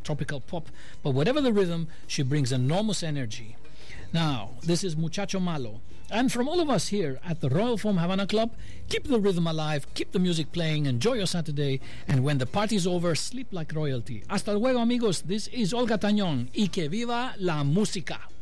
tropical pop, but whatever the rhythm, she brings enormous energy. Now, this is Muchacho Malo. And from all of us here at the Royal Foam Havana Club, keep the rhythm alive, keep the music playing, enjoy your Saturday, and when the party's over, sleep like royalty. Hasta luego, amigos. This is Olga Tañón, y que viva la música.